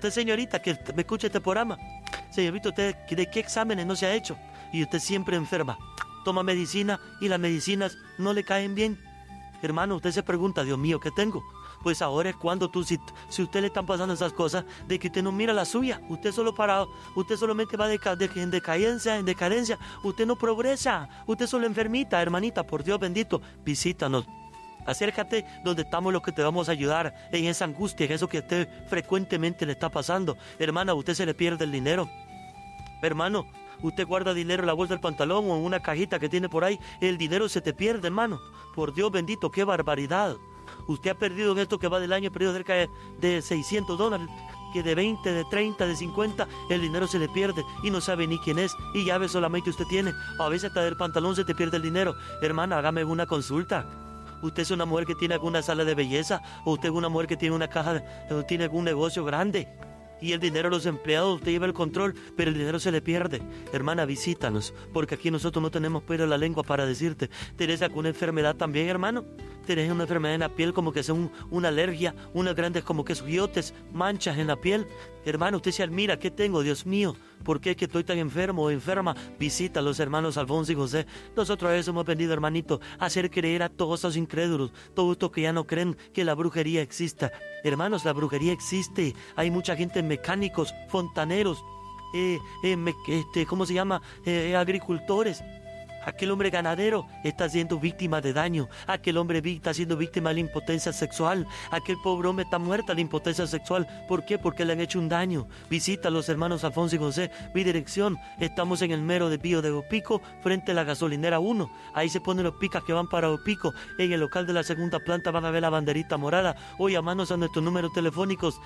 usted, señorita, que me escucha este programa, señorita, ¿usted de qué exámenes no se ha hecho? Y usted siempre enferma, toma medicina y las medicinas no le caen bien. Hermano, usted se pregunta, Dios mío, ¿qué tengo? Pues ahora es cuando si usted le están pasando esas cosas, de que usted no mira la suya, usted solamente va en decadencia, usted no progresa, usted solo enfermita, hermanita, por Dios bendito, visítanos. Acércate donde estamos los que te vamos a ayudar en esa angustia, en eso que a usted frecuentemente le está pasando. Hermana, a usted se le pierde el dinero. Hermano, usted guarda dinero en la bolsa del pantalón o en una cajita que tiene por ahí, el dinero se te pierde, hermano. Por Dios bendito, qué barbaridad. Usted ha perdido en esto que va del año, ha perdido cerca de $600, que de 20, de 30, de 50, el dinero se le pierde y no sabe ni quién es, y llaves solamente usted tiene. A veces hasta del pantalón se te pierde el dinero. Hermana, hágame una consulta. Usted es una mujer que tiene alguna sala de belleza, o usted es una mujer que tiene una caja, o tiene algún negocio grande, y el dinero de los empleados, usted lleva el control, pero el dinero se le pierde. Hermana, visítanos, porque aquí nosotros no tenemos pelo en la lengua para decirte. ¿Tenés alguna enfermedad también, hermano? ¿Tenés una enfermedad en la piel, como que es una alergia, unas grandes como que giotes, manchas en la piel? Hermano, usted se admira, ¿qué tengo, Dios mío? ¿Por qué es que estoy tan enfermo o enferma? Visita a los hermanos Alfonso y José. Nosotros a eso hemos venido, hermanito, a hacer creer a todos esos incrédulos, todos estos que ya no creen que la brujería exista. Hermanos, la brujería existe. Hay mucha gente, mecánicos, fontaneros, ¿cómo se llama? Agricultores. Aquel hombre ganadero está siendo víctima de daño. Aquel hombre está siendo víctima de la impotencia sexual. Aquel pobre hombre está muerto de la impotencia sexual. ¿Por qué? Porque le han hecho un daño. Visita a los hermanos Alfonso y José. Mi dirección, estamos en el mero de Pío de Opico, frente a la gasolinera 1. Ahí se ponen los picas que van para Opico. En el local de la segunda planta van a ver la banderita morada. O llamarnos a nuestros números telefónicos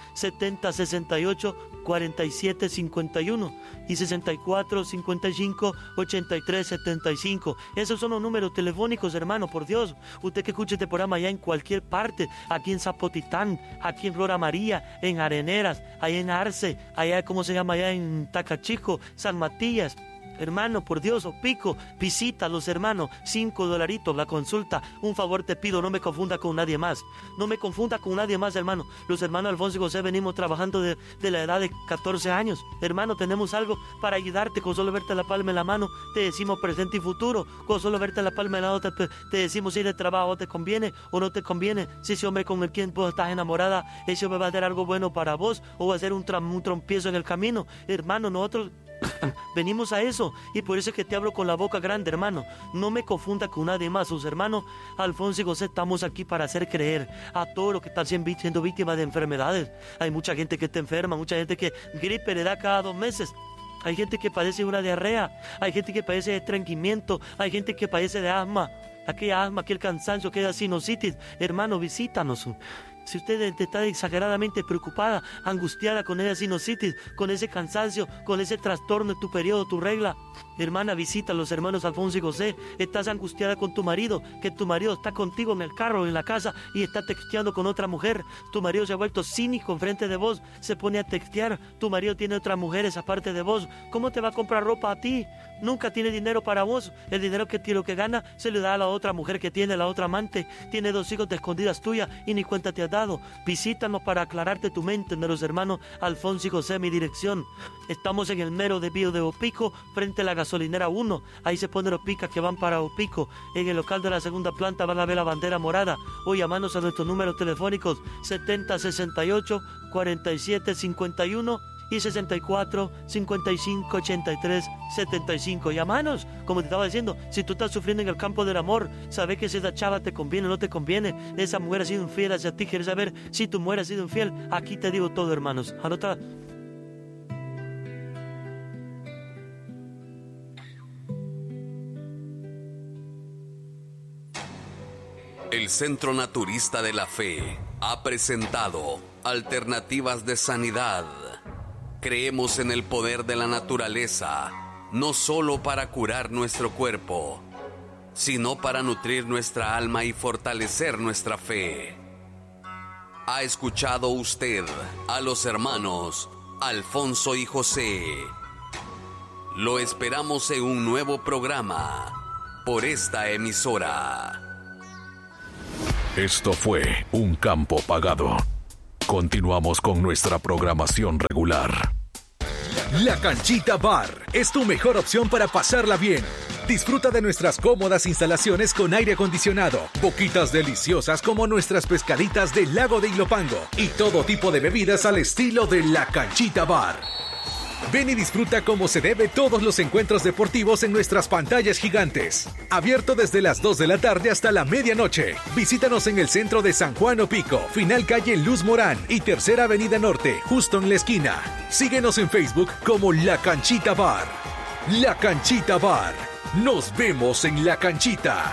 7068-4751 y 6455-8375. Esos son los números telefónicos, hermano, por Dios. Usted que escuche este programa allá en cualquier parte, aquí en Zapotitán, aquí en Flora María, en Areneras, allá en Arce, allá, ¿cómo se llama? Allá en Tacachico, San Matías. Hermano, por Dios, Opico, visita a los hermanos, $5 la consulta. Un favor te pido, no me confunda con nadie más. No me confunda con nadie más, hermano. Los hermanos Alfonso y José venimos trabajando de la edad de 14 años. Hermano, tenemos algo para ayudarte. Con solo verte la palma en la mano, te decimos presente y futuro. Con solo verte la palma en la mano, te decimos si el trabajo te conviene o no te conviene. Si ese hombre con el quien vos estás enamorada, ese hombre va a hacer algo bueno para vos o va a ser un trompiezo en el camino. Hermano, nosotros venimos a eso, y por eso es que te hablo con la boca grande, hermano. No me confunda con nadie más. Sus hermanos Alfonso y José estamos aquí para hacer creer a todos los que están siendo víctimas de enfermedades. Hay mucha gente que está enferma, mucha gente que gripe le da cada 2 meses. Hay gente que padece una diarrea, hay gente que padece de estreñimiento, hay gente que padece de asma, aquel cansancio, aquella sinusitis. Hermano, visítanos. Si usted está exageradamente preocupada, angustiada con esa sinusitis, con ese cansancio, con ese trastorno de tu periodo, tu regla, hermana, visita a los hermanos Alfonso y José. Estás angustiada con tu marido, que tu marido está contigo en el carro, en la casa, y está texteando con otra mujer. Tu marido se ha vuelto cínico enfrente de vos, se pone a textear. Tu marido tiene otras mujeres aparte de vos. ¿Cómo te va a comprar ropa a ti? Nunca tiene dinero para vos. El dinero que gana se le da a la otra mujer que tiene, la otra amante. Tiene 2 hijos de escondidas tuyas y ni cuenta te has dado. Visítanos para aclararte tu mente, de los hermanos Alfonso y José. Mi dirección, estamos en el mero de Pío de Opico, frente a la gasolinera 1. Ahí se ponen los picas que van para Opico. En el local de la segunda planta van a ver la bandera morada. O llamarnos a nuestros números telefónicos 7068-4751 y 64 55 83 75. Llamanos, como te estaba diciendo, si tú estás sufriendo en el campo del amor, sabes que si esa chava te conviene o no te conviene, esa mujer ha sido infiel hacia ti, quieres saber si tu mujer ha sido infiel, aquí te digo todo, hermanos. Anota. El Centro Naturista de la Fe ha presentado Alternativas de Sanidad. Creemos en el poder de la naturaleza, no solo para curar nuestro cuerpo, sino para nutrir nuestra alma y fortalecer nuestra fe. ¿Ha escuchado usted a los hermanos Alfonso y José? Lo esperamos en un nuevo programa por esta emisora. Esto fue Un Campo Pagado. Continuamos con nuestra programación regular. La Canchita Bar es tu mejor opción para pasarla bien. Disfruta de nuestras cómodas instalaciones con aire acondicionado, boquitas deliciosas como nuestras pescaditas del lago de Ilopango y todo tipo de bebidas al estilo de La Canchita Bar. Ven y disfruta como se debe todos los encuentros deportivos en nuestras pantallas gigantes. Abierto desde las 2 de la tarde hasta la medianoche. Visítanos en el centro de San Juan Opico, final calle Luz Morán y Tercera Avenida Norte, justo en la esquina. Síguenos en Facebook como La Canchita Bar. La Canchita Bar. Nos vemos en La Canchita.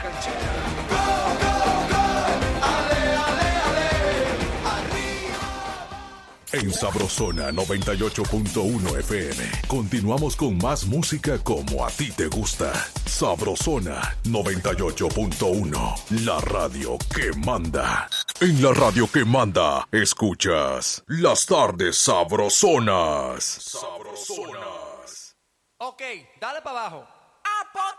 En Sabrosona 98.1 FM. Continuamos con más música como a ti te gusta. Sabrosona 98.1. La radio que manda. En la radio que manda, escuchas Las Tardes Sabrosonas. Sabrosonas. Ok, dale para abajo.